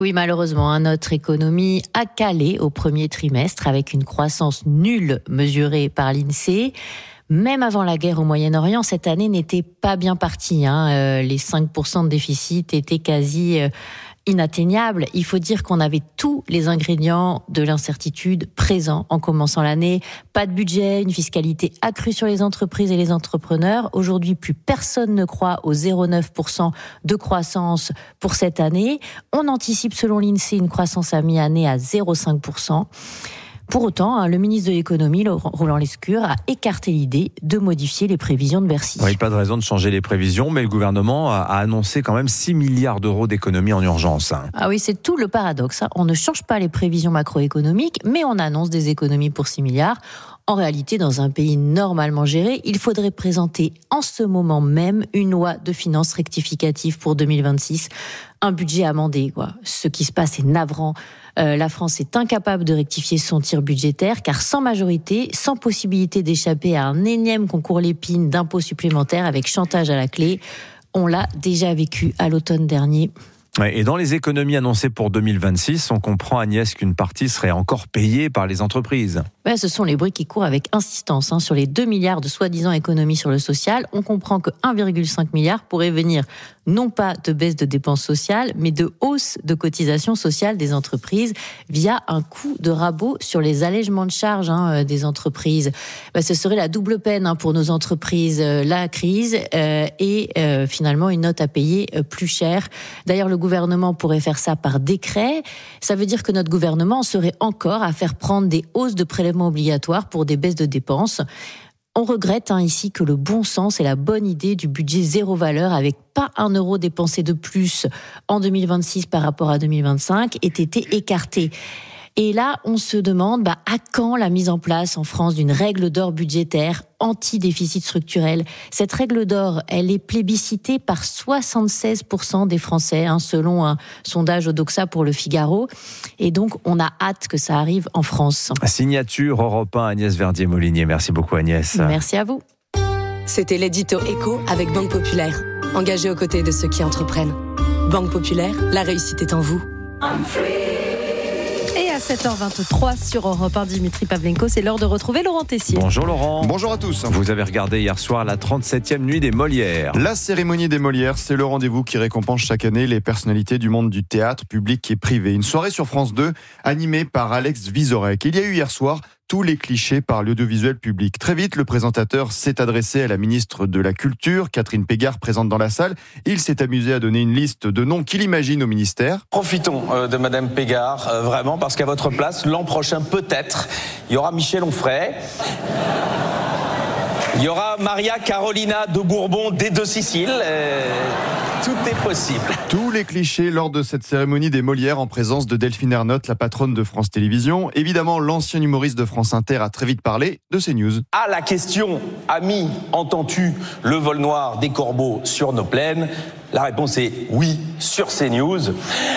Oui, malheureusement, notre économie a calé au premier trimestre avec une croissance nulle mesurée par l'INSEE. Même avant la guerre au Moyen-Orient, cette année n'était pas bien partie. Les 5% de déficit étaient quasi inatteignables. Il faut dire qu'on avait tous les ingrédients de l'incertitude présents en commençant l'année. Pas de budget, une fiscalité accrue sur les entreprises et les entrepreneurs. Aujourd'hui, plus personne ne croit aux 0,9% de croissance pour cette année. On anticipe, selon l'INSEE, une croissance à mi-année à 0,5%. Pour autant, le ministre de l'économie, Roland Lescure, a écarté l'idée de modifier les prévisions de Bercy. Oui, pas de raison de changer les prévisions, mais le gouvernement a annoncé quand même 6 milliards d'euros d'économies en urgence. Ah oui, c'est tout le paradoxe. On ne change pas les prévisions macroéconomiques, mais on annonce des économies pour 6 milliards. En réalité, dans un pays normalement géré, il faudrait présenter en ce moment même une loi de finances rectificative pour 2026. Un budget amendé, quoi. Ce qui se passe est navrant. La France est incapable de rectifier son tir budgétaire, car sans majorité, sans possibilité d'échapper à un énième concours Lépine d'impôts supplémentaires avec chantage à la clé, on l'a déjà vécu à l'automne dernier. Et dans les économies annoncées pour 2026, on comprend, Agnès, qu'une partie serait encore payée par les entreprises. Ce sont les bruits qui courent avec insistance. Sur les 2 milliards de soi-disant économies sur le social, on comprend que 1,5 milliard pourrait venir non pas de baisse de dépenses sociales, mais de hausse de cotisations sociales des entreprises via un coup de rabot sur les allègements de charges des entreprises. Ce serait la double peine pour nos entreprises, la crise et finalement une note à payer plus chère. D'ailleurs, le gouvernement pourrait faire ça par décret. Ça veut dire que notre gouvernement serait encore à faire prendre des hausses de prélèvements obligatoires pour des baisses de dépenses. On regrette ici que le bon sens et la bonne idée du budget zéro valeur avec pas 1 euro dépensé de plus en 2026 par rapport à 2025 ait été écartés. Et là, on se demande à quand la mise en place en France d'une règle d'or budgétaire anti-déficit structurel. Cette règle d'or, elle est plébiscitée par 76% des Français, selon un sondage Odoxa pour Le Figaro. Et donc, on a hâte que ça arrive en France. Signature Europe 1, Agnès Verdier-Molinier. Merci beaucoup, Agnès. Merci à vous. C'était l'édito Écho avec Banque Populaire. Engagé aux côtés de ceux qui entreprennent. Banque Populaire, la réussite est en vous. 7h23 sur Europe 1, Dimitri Pavlenko, c'est l'heure de retrouver Laurent Tessier. Bonjour Laurent. Bonjour à tous. Vous avez regardé hier soir la 37e nuit des Molières. La cérémonie des Molières, c'est le rendez-vous qui récompense chaque année les personnalités du monde du théâtre, public et privé. Une soirée sur France 2, animée par Alex Vizorek. Il y a eu hier soir tous les clichés par l'audiovisuel public. Très vite, le présentateur s'est adressé à la ministre de la Culture, Catherine Pégard, présente dans la salle. Il s'est amusé à donner une liste de noms qu'il imagine au ministère. Profitons de Madame Pégard, vraiment, parce qu'à votre place, l'an prochain, peut-être, il y aura Michel Onfray. Il y aura Maria Carolina de Bourbon des Deux Siciles. Tout est possible. Tous les clichés lors de cette cérémonie des Molières en présence de Delphine Ernotte, la patronne de France Télévisions. Évidemment, l'ancien humoriste de France Inter a très vite parlé de CNews. À la question « Ami, entends-tu le vol noir des corbeaux sur nos plaines ?» La réponse est oui, sur CNews.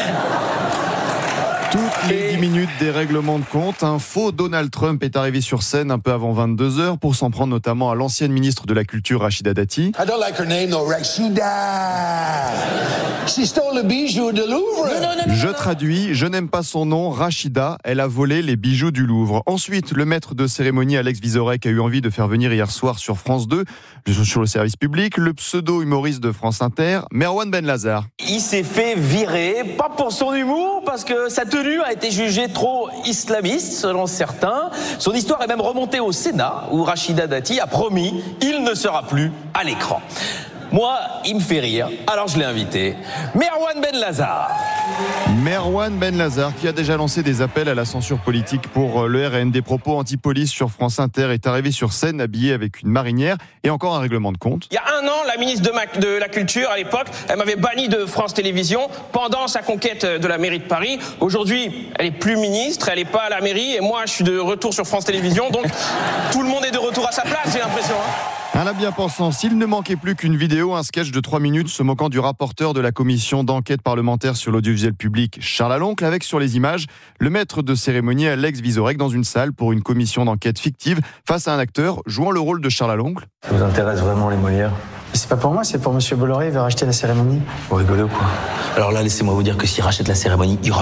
Toutes les 10 minutes des règlements de compte, un faux Donald Trump est arrivé sur scène un peu avant 22h pour s'en prendre notamment à l'ancienne ministre de la Culture, Rachida Dati. I don't like her name though, Rachida. She stole the bijoux du Louvre. Je traduis, je n'aime pas son nom, Rachida, elle a volé les bijoux du Louvre. Ensuite, le maître de cérémonie Alex Vizorek a eu envie de faire venir hier soir sur France 2, sur le service public, le pseudo-humoriste de France Inter, Merwan Benlazar. Il s'est fait virer, pas pour son humour, parce que sa tenue a été jugée trop islamiste, selon certains. Son histoire est même remontée au Sénat, où Rachida Dati a promis « il ne sera plus à l'écran ». Moi, il me fait rire, alors je l'ai invité. Merwan Benlazar. Merwan Benlazar, qui a déjà lancé des appels à la censure politique pour le RN. Des propos anti-police sur France Inter, est arrivé sur scène habillé avec une marinière et encore un règlement de compte. Il y a 1 an, la ministre de la Culture, à l'époque, elle m'avait banni de France Télévisions pendant sa conquête de la mairie de Paris. Aujourd'hui, elle est plus ministre, elle n'est pas à la mairie et moi, je suis de retour sur France Télévisions. Donc, tout le monde est de retour à sa place, j'ai l'impression. À la bien-pensant, s'il ne manquait plus qu'une vidéo, un sketch de 3 minutes se moquant du rapporteur de la commission d'enquête parlementaire sur l'audiovisuel public, Charles Aloncle, avec sur les images le maître de cérémonie Alex Vizorek dans une salle pour une commission d'enquête fictive face à un acteur jouant le rôle de Charles Aloncle. Ça vous intéresse vraiment les Molières ? C'est pas pour moi, c'est pour Monsieur Bolloré, il veut racheter la cérémonie. Vous rigolez ou quoi ? Alors là, laissez-moi vous dire que s'il rachète la cérémonie, il y aura